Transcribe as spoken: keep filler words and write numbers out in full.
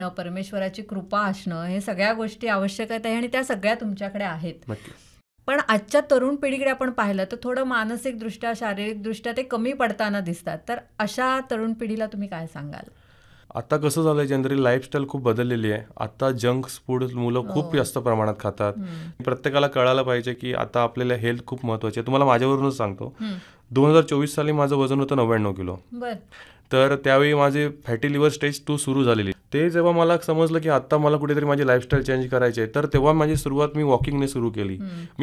परमेश्वराची कृपा असणं हे सगळ्या गोष्टी आवश्यक आहेत आणि त्या सगळ्या तुमच्याकडे आहेत. नक्की. पण आजच्या तरुण पिढीकडे आपण पाहिलं तर थोडं मानसिकदृष्ट्या शारीरिकदृष्ट्या ते कमी पडताना दिसतात. तर अशा तरुण पिढीला तुम्ही काय सांगाल? आता कसं झालंय, जनरली लाईफस्टाईल खूप बदललेली आहे. आता जंक फूड मुलं खूप हो. जास्त प्रमाणात खातात. हम्म. प्रत्येकाला कळायला पाहिजे की आता आपल्याला हेल्थ खूप महत्वाची आहे. तुम्हाला माझ्यावरूनच सांगतो, हम्म. दोन हजार चोवीस साली माझं वजन होतं नव्याण्णव किलो. बर. तर त्यावेळी माझे फॅटी लिव्हर स्टेज टू सुरू झालेली. ते जेव्हा मला समजलं की आता मला कुठेतरी माझी लाईफस्टाईल चेंज करायची आहे, तर तेव्हा माझी सुरुवात मी वॉकिंगने सुरू केली. हम्म.